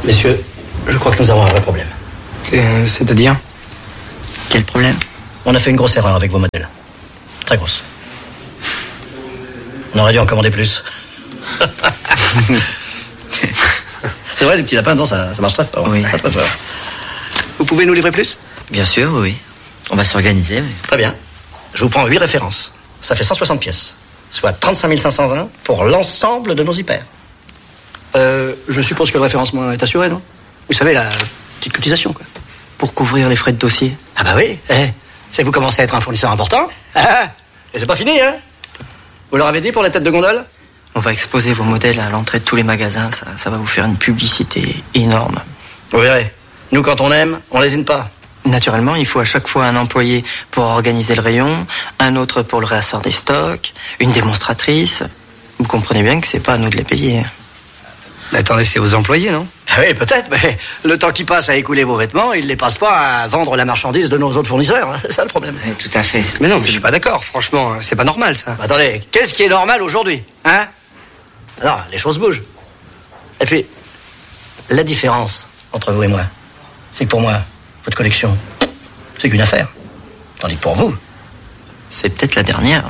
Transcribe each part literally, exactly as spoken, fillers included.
Messieurs, je crois que nous avons un vrai problème. Euh, c'est-à-dire ? Quel problème ? On a fait une grosse erreur avec vos modèles. Très grosse. On aurait dû en commander plus. C'est vrai, les petits lapins, non, ça, ça marche très fort. Oui. Très, très fort. Vous pouvez nous livrer plus ? Bien sûr, oui. On va s'organiser. Mais... Très bien. Je vous prends huit références. Ça fait cent soixante pièces. Soit trente-cinq mille cinq cent vingt pour l'ensemble de nos hyper. Euh, je suppose que le référencement est assuré, non ? Vous savez, la petite cotisation, quoi. Pour couvrir les frais de dossier ? Ah bah oui, eh, c'est que vous commencez à être un fournisseur important. Ah, et c'est pas fini, hein ? Vous leur avez dit pour la tête de gondole ? On va exposer vos modèles à l'entrée de tous les magasins. Ça, ça va vous faire une publicité énorme. Vous verrez. Nous, quand on aime, on lésine pas. Naturellement, il faut à chaque fois un employé pour organiser le rayon, un autre pour le réassort des stocks, une démonstratrice. Vous comprenez bien que c'est pas à nous de les payer. Mais attendez, c'est vos employés, non ? Ah oui, peut-être, mais le temps qui passe à écouler vos vêtements, il ne les passe pas à vendre la marchandise de nos autres fournisseurs. C'est ça le problème. Oui, tout à fait. Mais non, mais je suis pas d'accord, franchement, c'est pas normal, ça. Bah, attendez, qu'est-ce qui est normal aujourd'hui, hein ? Non, les choses bougent. Et puis, la différence entre vous et moi, c'est que pour moi, votre collection, c'est qu'une affaire. Tandis que pour vous... C'est peut-être la dernière.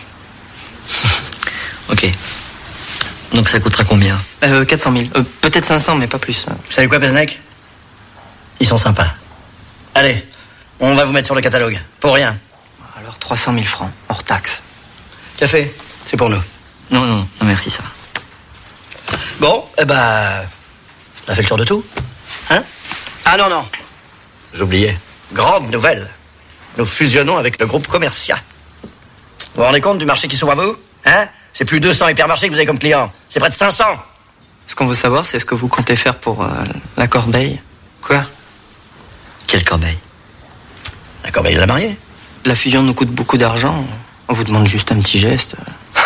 Ok. Donc ça coûtera combien ? Euh, quatre cent mille. Euh, peut-être cinq cents, mais pas plus. Vous savez quoi, Peznec ? Ils sont sympas. Allez, on va vous mettre sur le catalogue. Pour rien. Alors trois cent mille francs, hors taxe. Café, c'est pour nous. Non, non, non, merci, ça va. Bon, eh ben... On a fait le tour de tout. Hein ? Ah non, non. J'oubliais. Grande nouvelle. Nous fusionnons avec le groupe Commercia. Vous vous rendez compte du marché qui s'ouvre à vous ? Hein ? C'est plus deux cents hypermarchés que vous avez comme clients. C'est près de cinq cents. Ce qu'on veut savoir, c'est ce que vous comptez faire pour euh, la corbeille. Quoi ? Quelle corbeille ? La corbeille de la mariée. La fusion nous coûte beaucoup d'argent. On vous demande juste un petit geste.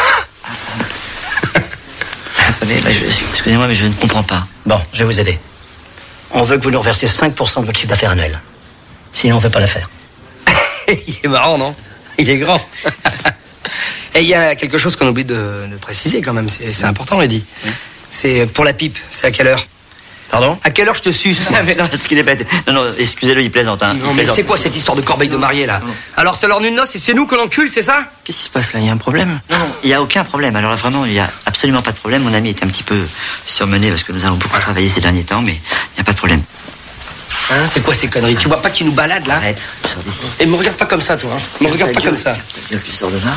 Vous savez, là, je, excusez-moi, mais je ne comprends pas. Bon, je vais vous aider. On veut que vous nous reversiez cinq pour cent de votre chiffre d'affaires annuel. Sinon, on ne fait pas l'affaire. Il est marrant, non ? Il est grand. Et il y a quelque chose qu'on oublie de, de préciser quand même, c'est, c'est important, Eddy. Mmh. C'est pour la pipe, c'est à quelle heure ? Pardon ? À quelle heure je te suce ? Ah, mais non, ce qu'il est bête. Non, non, excusez-le, il plaisante, hein. Non, il mais plaisante. c'est quoi cette histoire de corbeille de mariée, là ? Alors, c'est l'heure d'une noce et c'est nous que l'encule, c'est ça ? Qu'est-ce qui se passe là ? Il y a un problème ? Non, non, il n'y a aucun problème. Alors là, vraiment, il n'y a absolument pas de problème. Mon ami est un petit peu surmené parce que nous avons beaucoup travaillé ces derniers temps, mais il n'y a pas de problème. Hein, c'est quoi ces conneries ? Tu vois pas qu'il nous balade, là ? Arrête, je sors d'ici. Et me regarde pas comme ça, toi. Hein. Me regarde pas comme ça. Tu sors de là.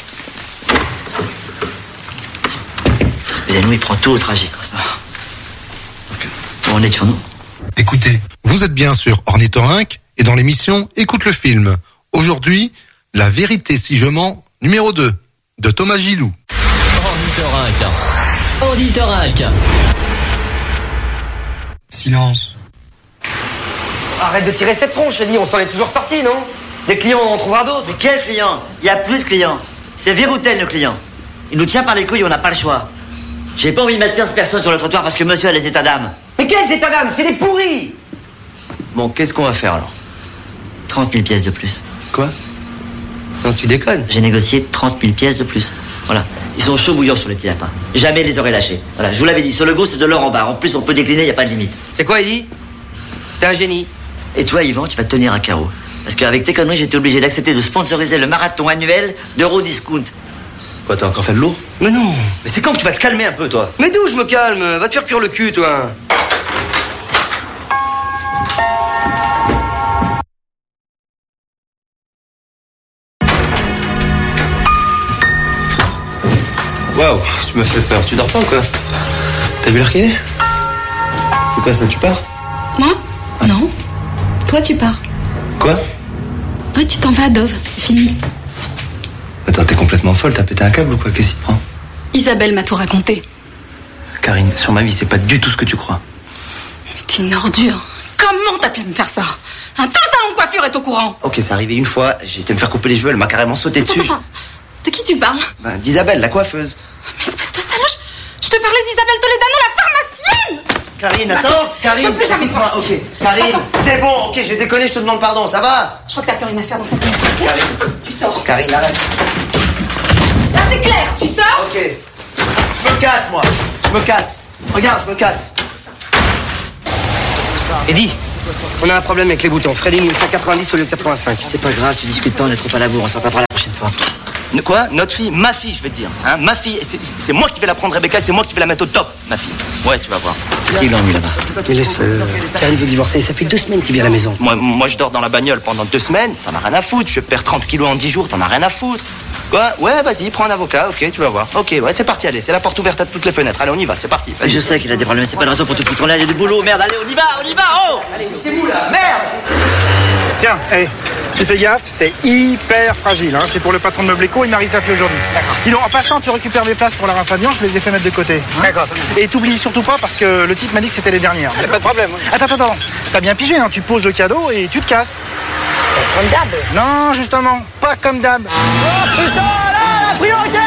Excusez-nous, il prend tout au tragique en ce moment. Donc, on est sur nous. Écoutez. Vous êtes bien sur Ornithorynque et dans l'émission Écoute le film. Aujourd'hui, La vérité si je mens, numéro deux, de Thomas Gilou. Ornithorynque. Ornithorynque. Silence. Arrête de tirer cette tronche, Eddie, on s'en est toujours sorti, non ? Des clients, on en trouvera d'autres. Mais quel client ? Il n'y a plus de clients. C'est Véroutel, le client. Il nous tient par les couilles, on n'a pas le choix. J'ai pas envie de mettre quinze personnes sur le trottoir parce que monsieur a les états d'âme. Mais quels états d'âme ? C'est des pourris ! Bon, qu'est-ce qu'on va faire alors ? trente mille pièces de plus. Quoi ? Non, tu déconnes. J'ai négocié trente mille pièces de plus. Voilà. Ils sont chauds bouillants sur les petits lapins. Jamais les aurais lâchés. Voilà, je vous l'avais dit, sur le go, c'est de l'or en barre. En plus, on peut décliner, il n'y a pas de limite. C'est quoi, Eddie ? T'es un génie. Et toi, Yvan, tu vas te tenir à carreau. Parce qu'avec tes conneries, j'étais obligé d'accepter de sponsoriser le marathon annuel d'Eurodiscount. Quoi, t'as encore fait de l'eau ? Mais non. Mais c'est quand que tu vas te calmer un peu, toi ? Mais d'où je me calme ? Va te faire cuire le cul, toi. Waouh, tu m'as fait peur. Tu dors pas ou quoi ? T'as vu l'heure qu'il est ? C'est quoi ça, tu pars ? Moi ? Ouais. Non. Toi, tu pars. Quoi ? Toi, tu t'en vas à Dove, c'est fini. Attends, t'es complètement folle, t'as pété un câble ou quoi ? Qu'est-ce qui te prend ? Isabelle m'a tout raconté. Karine, sur ma vie, c'est pas du tout ce que tu crois. Mais t'es une ordure. Comment t'as pu me faire ça ? Hein, tout le salon de coiffure est au courant. Ok, c'est arrivé une fois, j'ai été me faire couper les cheveux, elle m'a carrément sauté Attends, dessus. attends, de qui tu parles ? Bah, d'Isabelle, la coiffeuse. Mais espèce de saloche, je te parlais d'Isabelle Toledano, la pharmacienne. Karine, attends, Karine. Je veux plus jamais te voir. Ok, Karine, Attends. c'est bon, ok, j'ai déconné, je te demande pardon, ça va ? Je crois que t'as plus rien à faire dans cette maison. Karine. Tu sors. Karine, arrête. Là, c'est clair, tu sors. Ok. Je me casse, moi. Je me casse. Regarde, je me casse. Eddie, on a un problème avec les boutons. Freddy nous fait quatre-vingt-dix au lieu de quatre-vingt-cinq. C'est pas grave, tu discutes pas, on est trop à la bourre, on s'en tapera la prochaine fois. Quoi? Notre fille? Ma fille, je veux te dire. Hein? Ma fille, c'est, c'est moi qui vais la prendre, Rebecca, c'est moi qui vais la mettre au top, ma fille. Ouais, tu vas voir. Qu'est-ce qu'il l'ennuie là-bas? Mais laisse-le. Karine veut divorcer, ça fait deux semaines qu'il vient à la maison. Moi, moi, je dors dans la bagnole pendant deux semaines, t'en as rien à foutre. Je perds trente kilos en dix jours, t'en as rien à foutre. Quoi? Ouais, vas-y, prends un avocat, ok, tu vas voir. Ok, ouais, c'est parti, allez, c'est la porte ouverte à toutes les fenêtres. Allez, on y va, c'est parti. Vas-y. Je sais qu'il a des problèmes, c'est pas une raison pour te foutre en l'air, il y a du boulot, merde, allez, on y va, on y va, oh! Allez, c'est vous là, merde! Tiens, hé, tu fais gaffe, c'est hyper fragile, hein. C'est pour le patron de Meubleco, il m'arrive ça fait aujourd'hui. D'accord. Dis donc, en passant, tu récupères mes places pour la Rafabian, je les ai fait mettre de côté. Hein. D'accord, ça va. Et t'oublies surtout pas parce que le type m'a dit que c'était les dernières. Y'a pas de problème. Attends, attends, attends. T'as bien pigé, hein. Tu poses le cadeau et tu te casses. Comme d'hab. Non, justement, pas comme d'hab. Oh putain, là, priorité!